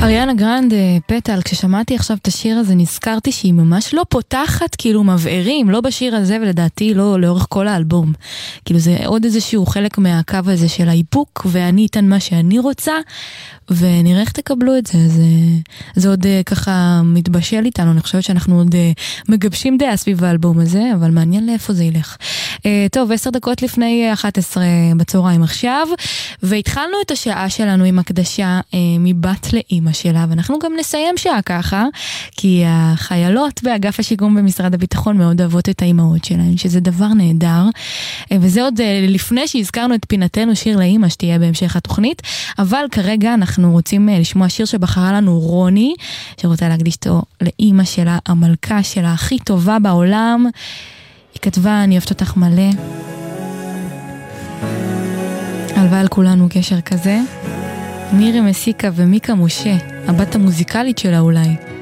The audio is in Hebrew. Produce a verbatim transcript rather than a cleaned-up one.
אריאנה גרנד, פטל, כששמעתי עכשיו את השיר הזה נזכרתי שהיא ממש לא פותחת כאילו מבערים, לא בשיר הזה ולדעתי לא לאורך כל האלבום. כאילו זה עוד איזשהו חלק מהקו הזה של האיפוק, ואני אתן מה שאני רוצה, ונראה איך תקבלו את זה. זה, זה עוד ככה מתבשל איתנו, אני חושבת שאנחנו עוד מגבשים דעה סביב האלבום הזה, אבל מעניין לאיפה זה ילך. טוב, עשר דקות לפני אחת עשרה בצהריים עכשיו, והתחלנו את השעה שלנו עם הקדשה מבת לאמא שלה, ואנחנו גם נסיים שעה ככה, כי החיילות באגף השיקום במשרד הביטחון מאוד אוהבות את האימהות שלהן, שזה דבר נהדר, וזה עוד לפני שהזכרנו את פינתנו שיר לאמא שתהיה בהמשך התוכנית, אבל כרגע אנחנו רוצים לשמוע שיר שבחרה לנו רוני, שרוצה להקדיש אותו לאמא שלה, המלכה שלה הכי טובה בעולם. היא כתבה, אני אוהבת אותך מלא, הלוואי על כולנו קשר כזה. מירי מסיקה ומיקה משה, הבת המוזיקלית שלה אולי.